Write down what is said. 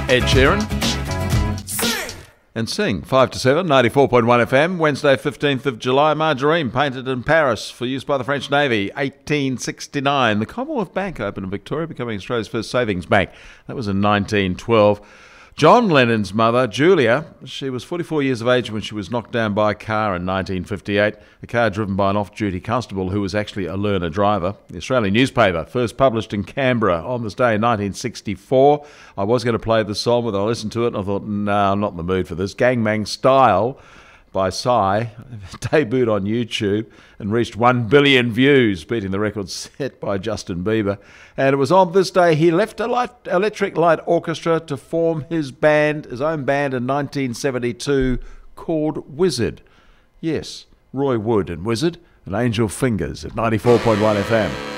Ed Sheeran. And Sing, 5 to 7, 94.1 FM, Wednesday 15th of July. Margarine, painted in Paris for use by the French Navy, 1869. The Commonwealth Bank opened in Victoria, becoming Australia's first savings bank. That was in 1912. John Lennon's mother, Julia, she was 44 years of age when she was knocked down by a car in 1958. A car driven by an off-duty constable who was actually a learner driver. The Australian newspaper, first published in Canberra on this day in 1964. I was going to play the song, but I listened to it and I thought, no, I'm not in the mood for this. Gang Mang Style by Psy debuted on YouTube and reached 1 billion views, beating the record set by Justin Bieber. And it was on this day he left Electric Light Orchestra to form his own band in 1972 called Wizzard. Yes, Roy Wood and Wizzard and Angel Fingers at 94.1 FM.